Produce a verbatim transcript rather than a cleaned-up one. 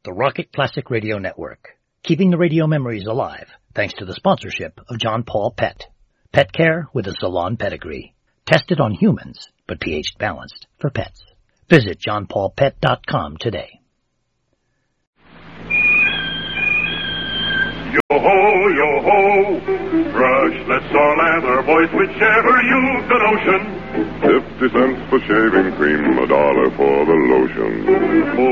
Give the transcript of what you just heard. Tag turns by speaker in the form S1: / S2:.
S1: the Rocket Classic Radio Network, keeping the radio memories alive thanks to the sponsorship of John Paul Pet. Pet care with a salon pedigree. Tested on humans, but pH balanced for pets. Visit john paul pet dot com today.
S2: Yo-ho, yo-ho, brushless or lather, boys, whichever you've the notion.
S3: Fifty cents for shaving cream, a dollar for the lotion.